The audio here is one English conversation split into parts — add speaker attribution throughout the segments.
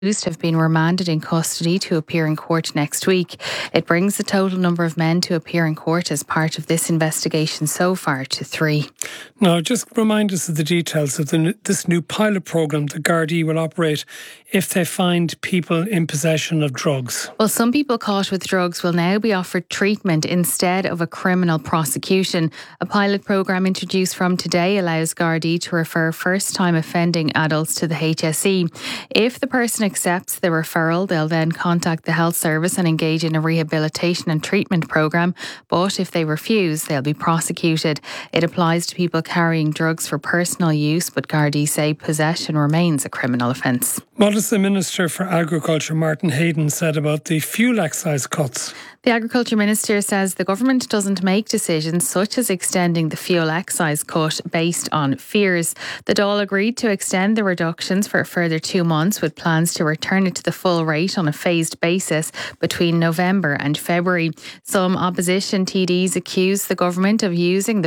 Speaker 1: have been remanded in custody to appear in court next week. It brings the total number of men to appear in court as part of this investigation so far to 3.
Speaker 2: Now, just remind us of the details of this new pilot programme the Gardaí will operate if they find people in possession of drugs.
Speaker 1: Well, some people caught with drugs will now be offered treatment instead of a criminal prosecution. A pilot programme introduced from today allows Gardaí to refer first-time offending adults to the HSE. If the person accepts the referral, they'll then contact the health service and engage in a rehabilitation and treatment programme. But if they refuse, they'll be prosecuted. It applies to people carrying drugs for personal use, but Gardaí say possession remains a criminal offence.
Speaker 2: What has the Minister for Agriculture, Martin Hayden, said about the fuel excise cuts?
Speaker 1: The Agriculture Minister says the government doesn't make decisions such as extending the fuel excise cut based on fears. The Dáil agreed to extend the reductions for a further 2 months with plans to return it to the full rate on a phased basis between November and February. Some opposition TDs accuse the government of using the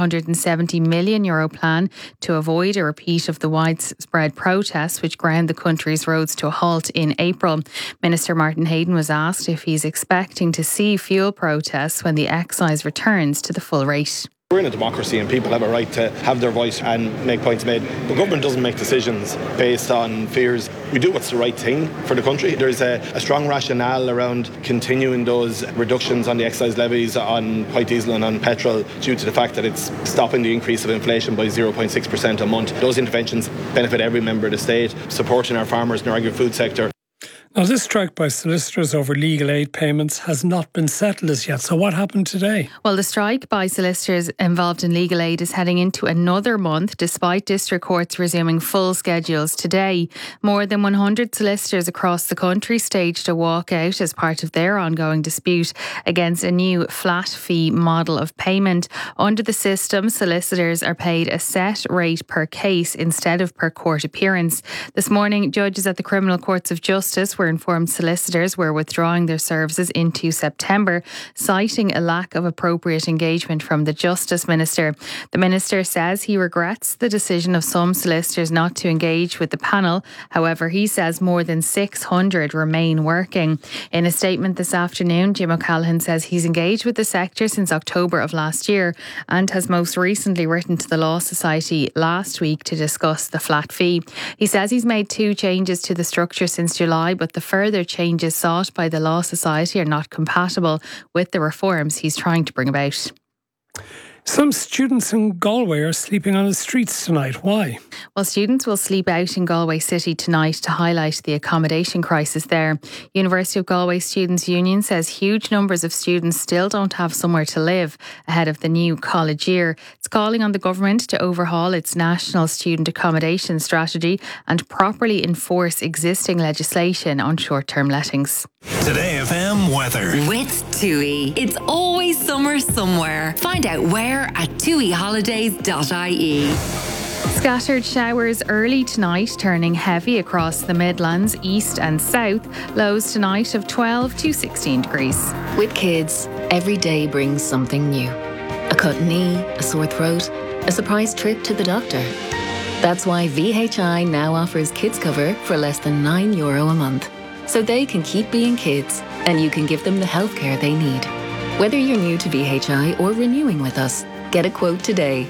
Speaker 1: €470 million plan to avoid a repeat of the widespread protests which ground the country's roads to a halt in April. Minister Martin Hayden was asked if he's expecting to see fuel protests when the excise returns to the full rate.
Speaker 3: We're in a democracy and people have a right to have their voice and make points made. The government doesn't make decisions based on fears. We do what's the right thing for the country. There's a strong rationale around continuing those reductions on the excise levies on white diesel and on petrol due to the fact that it's stopping the increase of inflation by 0.6% a month. Those interventions benefit every member of the state, supporting our farmers and our agri-food sector.
Speaker 2: Now, this strike by solicitors over legal aid payments has not been settled as yet. So what happened today?
Speaker 1: Well, the strike by solicitors involved in legal aid is heading into another month despite district courts resuming full schedules today. More than 100 solicitors across the country staged a walkout as part of their ongoing dispute against a new flat fee model of payment. Under the system, solicitors are paid a set rate per case instead of per court appearance. This morning, judges at the Criminal Courts of Justice were informed solicitors were withdrawing their services into September, citing a lack of appropriate engagement from the Justice Minister. The Minister says he regrets the decision of some solicitors not to engage with the panel. However, he says more than 600 remain working. In a statement this afternoon, Jim O'Callaghan says he's engaged with the sector since October of last year and has most recently written to the Law Society last week to discuss the flat fee. He says he's made 2 changes to the structure since July, but the further changes sought by the Law Society are not compatible with the reforms he's trying to bring about.
Speaker 2: Some students in Galway are sleeping on the streets tonight. Why?
Speaker 1: Well, students will sleep out in Galway City tonight to highlight the accommodation crisis there. University of Galway Students' Union says huge numbers of students still don't have somewhere to live ahead of the new college year. It's calling on the government to overhaul its national student accommodation strategy and properly enforce existing legislation on short-term lettings.
Speaker 4: Today FM weather.
Speaker 5: With TUI. It's always summer somewhere. Find out where at tuiholidays.ie.
Speaker 1: Scattered showers early tonight, turning heavy across the Midlands, east and south. Lows tonight of 12 to 16 degrees.
Speaker 6: With kids, every day brings something new. A cut knee, a sore throat, a surprise trip to the doctor. That's why VHI now offers kids cover for less than €9 a month. So they can keep being kids and you can give them the healthcare they need. Whether you're new to VHI or renewing with us, get a quote today.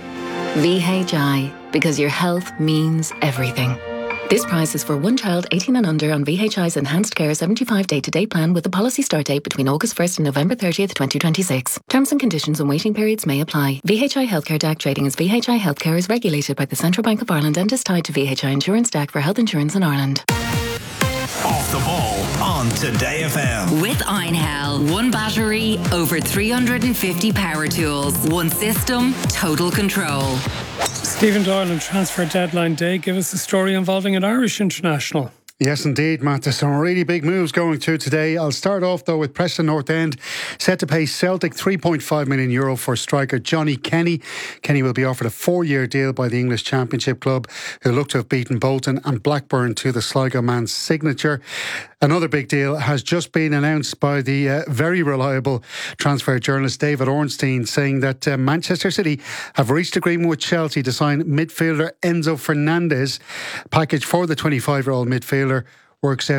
Speaker 6: VHI, because your health means everything. This price is for one child 18 and under on VHI's Enhanced Care 75 day-to-day plan with a policy start date between August 1st and November 30th, 2026. Terms and conditions and waiting periods may apply. VHI Healthcare DAC trading as VHI Healthcare is regulated by the Central Bank of Ireland and is tied to VHI Insurance DAC for health insurance in Ireland.
Speaker 4: Off the ball on Today FM.
Speaker 5: With Einhell. One battery, over 350 power tools. One system, total control.
Speaker 2: Stephen Doyle on Transfer Deadline Day. Give us a story involving an Irish international.
Speaker 7: Yes, indeed, Matt. There's some really big moves going through today. I'll start off, though, with Preston North End set to pay Celtic €3.5 million for striker Johnny Kenny. Kenny will be offered a 4-year deal by the English Championship club, who look to have beaten Bolton and Blackburn to the Sligo man's signature. Another big deal has just been announced by the very reliable transfer journalist David Ornstein, saying that Manchester City have reached agreement with Chelsea to sign midfielder Enzo Fernandez. Package for the 25-year-old midfielder works out